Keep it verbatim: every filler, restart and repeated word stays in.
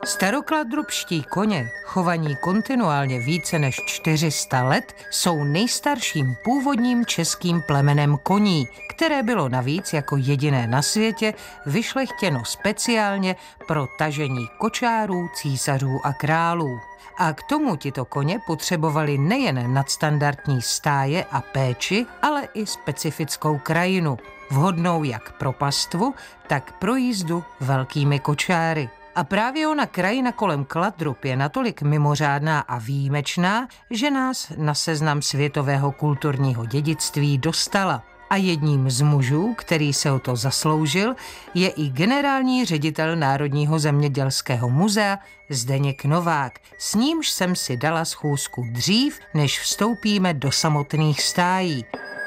Starokladrubští koně, chovaní kontinuálně více než čtyři sta let, jsou nejstarším původním českým plemenem koní, které bylo navíc jako jediné na světě vyšlechtěno speciálně pro tažení kočárů, císařů a králů. A k tomu tito koně potřebovali nejen nadstandardní stáje a péči, ale i specifickou krajinu, vhodnou jak pro pastvu, tak pro jízdu velkými kočáry. A právě ona krajina kolem Kladrub je natolik mimořádná a výjimečná, že nás na seznam světového kulturního dědictví dostala. A jedním z mužů, který se o to zasloužil, je i generální ředitel Národního zemědělského muzea Zdeněk Novák. S nímž jsem si dala schůzku dřív, než vstoupíme do samotných stájí.